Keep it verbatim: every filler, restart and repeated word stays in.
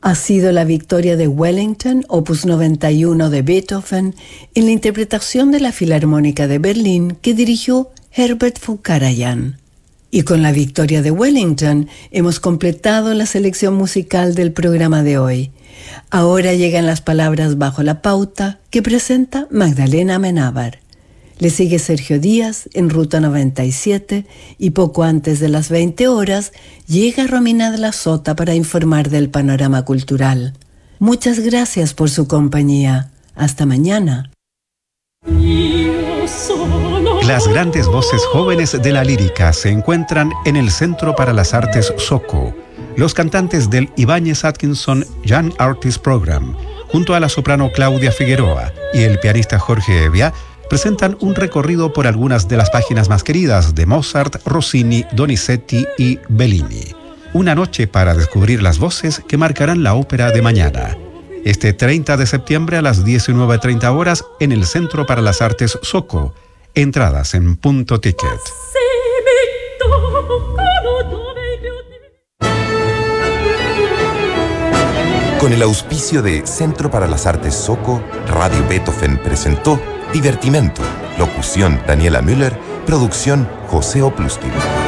ha sido la Victoria de Wellington, opus noventa y uno de Beethoven, en la interpretación de la Filarmónica de Berlín que dirigió Herbert von Karajan. Y con la Victoria de Wellington hemos completado la selección musical del programa de hoy. Ahora llegan las palabras bajo la pauta que presenta Magdalena Amenábar. Le sigue Sergio Díaz en Ruta noventa y siete y poco antes de las veinte horas llega Romina de la Sota para informar del panorama cultural. Muchas gracias por su compañía. Hasta mañana. Las grandes voces jóvenes de la lírica se encuentran en el Centro para las Artes Soco. Los cantantes del Ibáñez Atkinson Young Artist Program, junto a la soprano Claudia Figueroa y el pianista Jorge Evia, presentan un recorrido por algunas de las páginas más queridas de Mozart, Rossini, Donizetti y Bellini. Una noche para descubrir las voces que marcarán la ópera de mañana. Este treinta de septiembre a las diecinueve treinta horas en el Centro para las Artes Soco. Entradas en Punto Ticket. Con el auspicio de Centro para las Artes Soco, Radio Beethoven presentó Divertimento. Locución Daniela Müller. Producción José Oplustin.